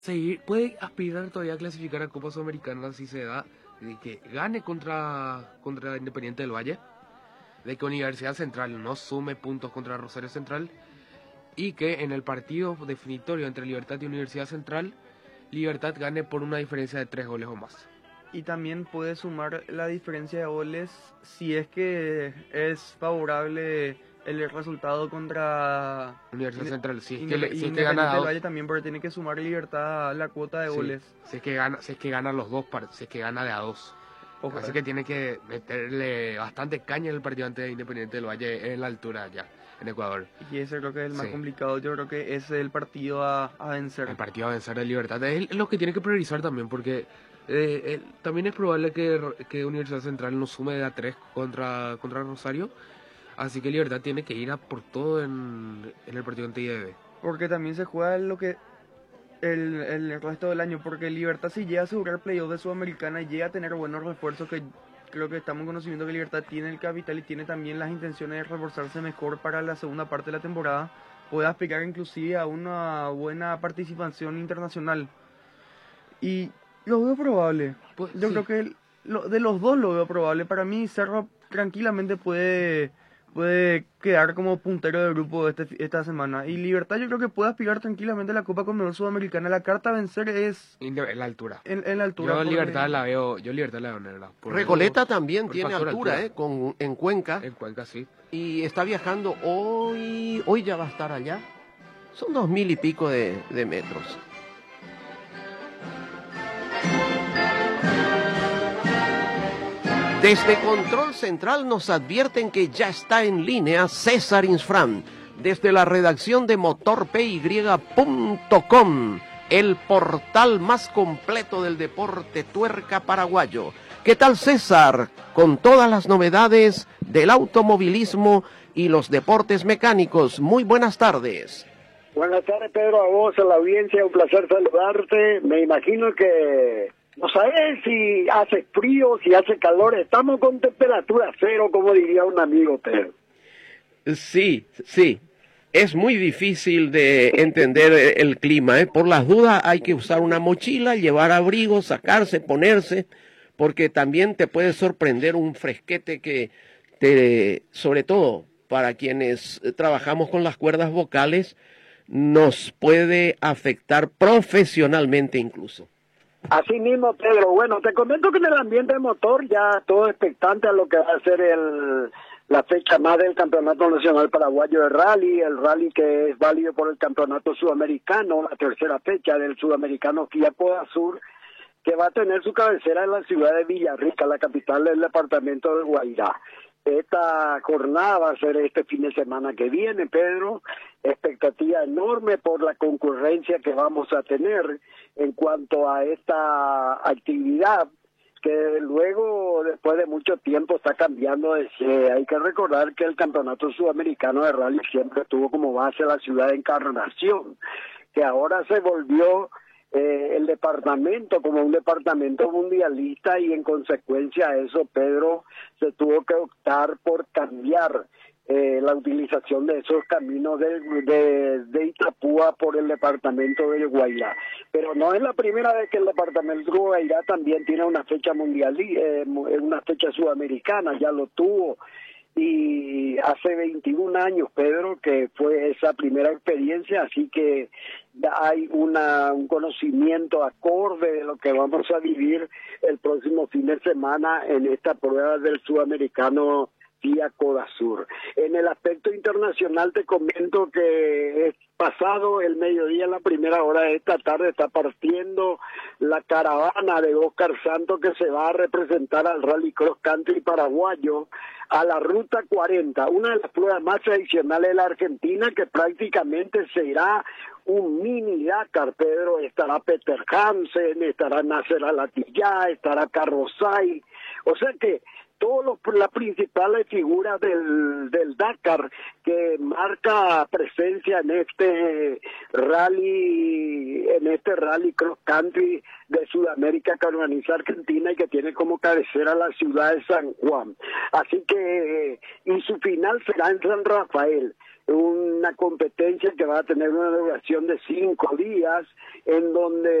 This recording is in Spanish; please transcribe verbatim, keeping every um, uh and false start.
seguir, puede aspirar todavía a clasificar a Copa Sudamericana si se da, de que gane contra, contra Independiente del Valle, de que Universidad Central no sume puntos contra Rosario Central y que en el partido definitorio entre Libertad y Universidad Central, Libertad gane por una diferencia de tres goles o más. Y también puede sumar la diferencia de goles si es que es favorable el resultado contra Universidad Inde- Central, si es que, Inde- le- si es que Independiente gana del dos, Valle también, porque tiene que sumar Libertad la cuota de sí, goles. si es que gana, si es que gana los dos, par- si es que gana de a dos. Ojalá. Así que tiene que meterle bastante caña en el partido ante Independiente del Valle en la altura ya, en Ecuador. Y ese creo que es el más Sí. complicado. Yo creo que ese es el partido a, a vencer. El partido a vencer de Libertad es lo que tiene que priorizar también, porque eh, eh, también es probable que, que Universidad Central no sume de a tres contra, contra Rosario, así que Libertad tiene que ir a por todo en, en el partido ante I D B. Porque también se juega lo que el, el resto del año. Porque Libertad, si llega a asegurar playoff de Sudamericana y llega a tener buenos refuerzos, que creo que estamos en conocimiento que Libertad tiene el capital y tiene también las intenciones de reforzarse mejor para la segunda parte de la temporada, puede aspirar inclusive a una buena participación internacional. Y lo veo probable. Pues, Yo sí. creo que lo, de los dos lo veo probable. Para mí Cerro tranquilamente puede, puede quedar como puntero del grupo este, esta semana. Y Libertad yo creo que puede aspirar tranquilamente a la Copa Conmebol Sudamericana. La carta a vencer es Inde- En la altura. en, en la altura. Yo porque- Libertad la veo, yo Libertad la veo negra. por- Recoleta también por tiene factor altura, altura. ¿eh? Con, en Cuenca. En Cuenca sí. Y está viajando hoy. Hoy ya va a estar allá. Son dos mil y pico de, de metros. Desde Control Central nos advierten que ya está en línea César Insfran, desde la redacción de motor p y punto com, el portal más completo del deporte tuerca paraguayo. ¿Qué tal, César? Con todas las novedades del automovilismo y los deportes mecánicos. Muy buenas tardes. Buenas tardes, Pedro, a vos, a la audiencia, un placer saludarte. Me imagino que no sabes si hace frío, si hace calor, estamos con temperatura cero, como diría un amigo, Pedro. Sí, sí. Es muy difícil de entender el clima, ¿eh? Por las dudas hay que usar una mochila, llevar abrigo, sacarse, ponerse, porque también te puede sorprender un fresquete que, te, sobre todo para quienes trabajamos con las cuerdas vocales, nos puede afectar profesionalmente incluso. Así mismo, Pedro. Bueno, te comento que en el ambiente motor ya todo expectante a lo que va a ser el, la fecha más del Campeonato Nacional Paraguayo de Rally, el rally que es válido por el Campeonato Sudamericano, la tercera fecha del Sudamericano Kia Coda Sur, que va a tener su cabecera en la ciudad de Villarrica, la capital del departamento del Guairá. Esta jornada va a ser este fin de semana que viene, Pedro. Expectativa enorme por la concurrencia que vamos a tener en cuanto a esta actividad que luego, después de mucho tiempo, está cambiando de sede. Hay que recordar que el Campeonato Sudamericano de Rally siempre tuvo como base la ciudad de Encarnación, que ahora se volvió eh, el departamento como un departamento mundialista y en consecuencia a eso, Pedro, se tuvo que optar por cambiar eh, la utilización de esos caminos de, de, de Itapúa por el departamento de Guairá. Pero no es la primera vez que el departamento de Guairá también tiene una fecha mundial, eh, una fecha sudamericana, ya lo tuvo. Y hace veintiún años, Pedro, que fue esa primera experiencia, así que hay una, un conocimiento acorde de lo que vamos a vivir el próximo fin de semana en esta prueba del sudamericano Kia Coda Sur. En el aspecto internacional te comento que es pasado el mediodía, en la primera hora de esta tarde, está partiendo la caravana de Oscar Santos que se va a representar al Rally Cross Country paraguayo a la Ruta cuarenta, una de las pruebas más tradicionales de la Argentina, que prácticamente será un mini Dakar, Pedro. Estará Peter Hansen, estará Nasser Al-Attiyah, estará Carrozay, o sea que todas las principales figuras del, del Dakar que marca presencia en este rally, en este rally cross country de Sudamérica que organiza Argentina y que tiene como cabecera la ciudad de San Juan. Así que, y su final será en San Rafael. una competencia que va a tener una duración de cinco días, en donde